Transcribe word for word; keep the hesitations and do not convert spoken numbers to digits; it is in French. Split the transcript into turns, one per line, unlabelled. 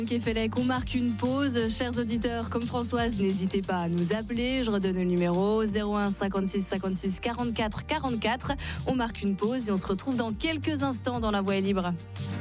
Kefelec, on marque une pause. Chers auditeurs, comme Françoise, n'hésitez pas à nous appeler. Je redonne le numéro zéro un cinquante-six cinquante-six quarante-quatre quarante-quatre. On marque une pause et on se retrouve dans quelques instants dans La Voix est libre.